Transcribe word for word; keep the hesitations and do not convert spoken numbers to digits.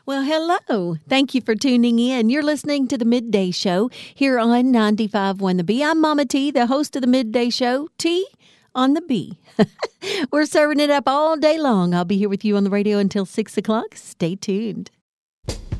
Well, hello. Thank you for tuning in. You're listening to the Midday Show here on ninety-five point one The Bee. I'm Mama T, the host of the Midday Show. T on the B. We're serving it up all day long. I'll be here with you on the radio until six o'clock. Stay tuned.